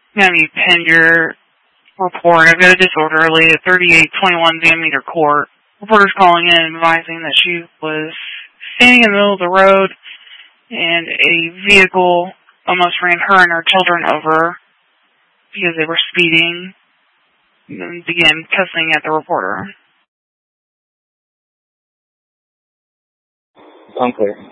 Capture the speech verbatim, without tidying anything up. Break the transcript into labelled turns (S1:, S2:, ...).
S1: Now you pinned your report. I've got a disorderly at thirty-eight twenty-one Van Meter Court. Reporter's calling in advising that she was standing in the middle of the road and a vehicle almost ran her and her children over because they were speeding and began cussing at the reporter.
S2: Unclear.